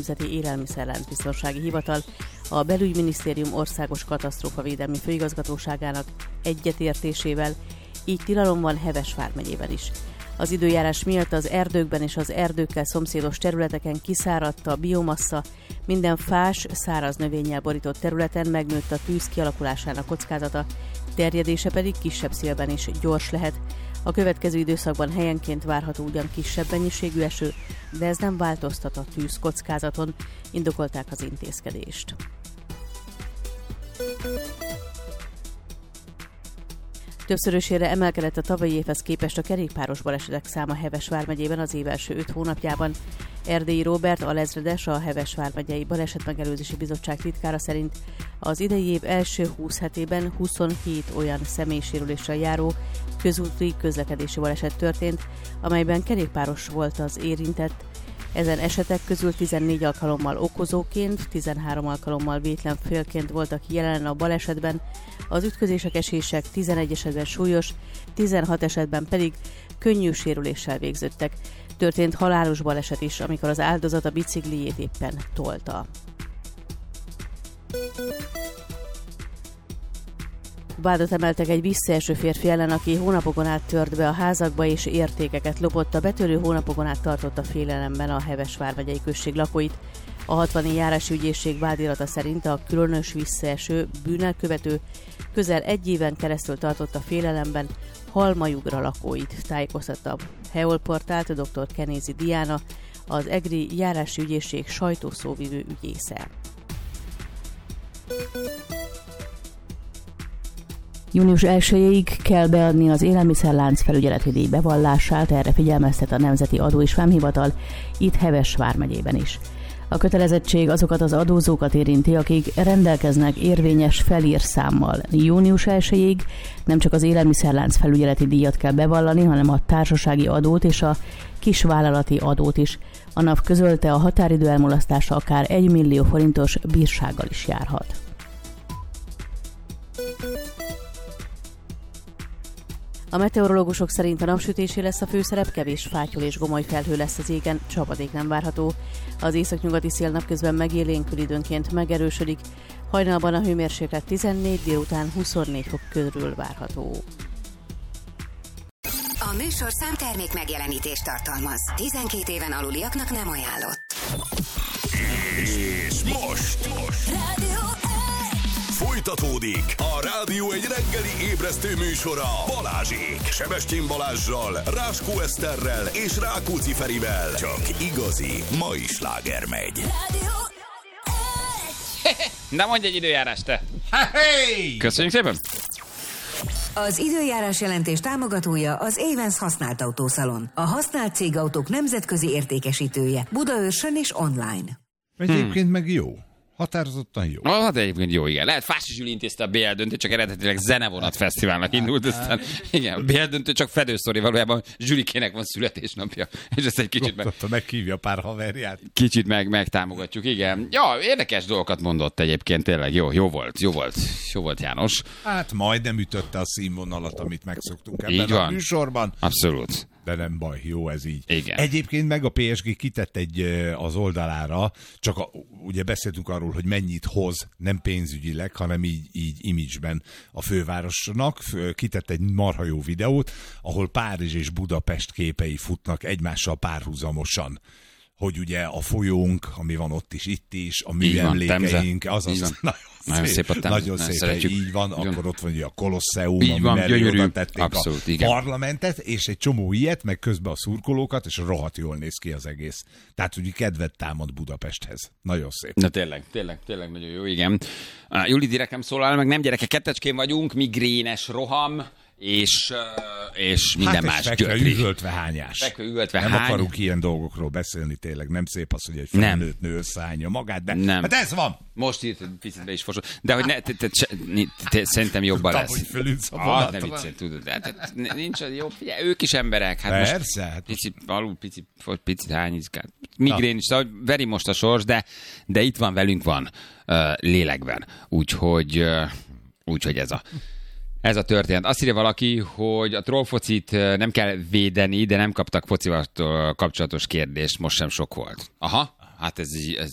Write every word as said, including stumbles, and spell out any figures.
Nemzeti Élelmiszerláncbiztonsági Hivatal a Belügyminisztérium Országos Katasztrófavédelmi Főigazgatóságának egyetértésével, így tilalom van Heves vármegyében is. Az időjárás miatt az erdőkben és az erdőkkel szomszédos területeken kiszáradt a biomassa, minden fás, száraz növényel borított területen megnőtt a tűz kialakulásának kockázata, terjedése pedig kisebb szélben is gyors lehet. A következő időszakban helyenként várható ugyan kisebb mennyiségű eső, de ez nem változtat a tűz kockázaton, indokolták az intézkedést. Többszörösére emelkedett a tavalyi évhez képest a kerékpáros balesetek száma Heves vármegyében az év első öt hónapjában. Erdélyi Róbert alezredes, a Heves vármegyei Balesetmegelőzési Bizottság titkára szerint az idei év első húsz hetében huszonhét olyan személysérüléssel járó közúti közlekedési baleset történt, amelyben kerékpáros volt az érintett. Ezen esetek közül tizennégy alkalommal okozóként, tizenhárom alkalommal vétlen félként voltak jelen a balesetben, az ütközések, esések tizenegy esetben súlyos, tizenhat esetben pedig könnyű sérüléssel végződtek. Történt halálos baleset is, amikor az áldozat a biciklijét éppen tolta. Vádat emeltek egy visszaeső férfi ellen, aki hónapokon át tört be a házakba és értékeket lopott. A betörő hónapokon át tartotta félelemben a Heves vármegyei község lakóit. A hatvani járási ügyészség vádirata szerint a különös visszaeső bűnelkövető közel egy éven keresztül tartotta félelemben Halmajugra lakóit, tájékoztatta a Heol portált dr. Kenézi Diana, az egri járási ügyészség sajtószóvivő ügyésze. Június elsejéig kell beadni az élelmiszerlánc felügyeleti díj bevallását, erre figyelmeztet a Nemzeti Adó és Vámhivatal, itt Heves vármegyében is. A kötelezettség azokat az adózókat érinti, akik rendelkeznek érvényes felírszámmal. Június elsejéig nem csak az élelmiszerlánc felügyeleti díjat kell bevallani, hanem a társasági adót és a kisvállalati adót is. A NAV közölte, a határidő elmulasztása akár egy millió forintos bírsággal is járhat. A meteorológusok szerint a napsütésé lesz a főszerep, kevés fátyol és gomoly felhő lesz az égen, csapadék nem várható. Az északnyugati szél napközben megélénkül, időnként megerősödik, hajnalban a hőmérséklet tizennégy, délután huszonnégy fok körül várható. A műsor számtermék megjelenítést tartalmaz. tizenkét éven aluliaknak nem ajánlott. És most, most. Rádió folytatódik a Rádió egy reggeli ébresztő műsora Balázsék, Sebestyén Balázssal, Ráskó Eszterrel és Rákóczi Ferivel. Csak igazi mai sláger megy. Na mondj egy időjárás, te! Hey! Köszönjük szépen! Az időjárás jelentés támogatója az Avens használt autószalon. A használt cégautók nemzetközi értékesítője. Budaörsön és online. Egyébként hmm. meg jó. Határozottan jó. Ah, de egyébként jó, igen. Lehet Fási Zsüli intézte a bé el döntőt, csak eredetileg Zenevonat Fesztiválnak indult, aztán igen, a bé el döntő csak fedősztori, valójában Zsülikének van születésnapja, és ezt egy kicsit meg... meghívja pár haverját. Kicsit meg, megtámogatjuk, igen. Ja, érdekes dolgokat mondott egyébként, tényleg jó, jó volt, jó volt, jó volt János. Hát majdnem ütötte a színvonalat, amit megszoktunk ebben így van. A műsorban. Abszolút. De nem baj, jó ez így. Igen. Egyébként meg a pé es gé kitett egy az oldalára, csak a, ugye beszéltünk arról, hogy mennyit hoz, nem pénzügyileg, hanem így, így image-ben a fővárosnak. Kitett egy marha jó videót, ahol Párizs és Budapest képei futnak egymással párhuzamosan. Hogy ugye a folyónk, ami van ott is, itt is, a műemlékeink, az az nagyon, nagyon szép, szép nagyon szép, így van, így akkor ott van ugye a Kolosseum, így van, ami oda tették abszolút, a igen. parlamentet, és egy csomó ilyet, meg közben a szurkolókat, és rohadt jól néz ki az egész. Tehát ugye kedvet támad Budapesthez. Nagyon szép. Na tényleg, tényleg, tényleg nagyon jó, igen. Uh, Juli direkem szólal, meg nem gyerekek, kettecskén vagyunk, migrénes roham, és, és minden hát más fekve, gyötri. üvöltve hányás. Fekve, üvöltve nem hány. akarunk ilyen dolgokról beszélni, tényleg nem szép az, hogy egy felnőtt nő összehányja magát, de nem. Hát ez van. Most itt picit be is fosol. De hogy ne, te, te, te, te, szerintem jobban Tudtam, lesz. hogy fölülsz a ah, ne viccél, tudod. De, de, nincs az jó, figyelj, ők is emberek. Hát persze. Most hát picit alul, picit, picit hányizkál. Migrén is, szóval veri most a sors, de, de itt van, velünk van uh, lélekben. Úgyhogy, uh, úgyhogy ez a Ez a történet. Azt írja valaki, hogy a trollfocit nem kell védeni, de nem kaptak focival kapcsolatos kérdést, most sem sok volt. Aha, hát ez, ez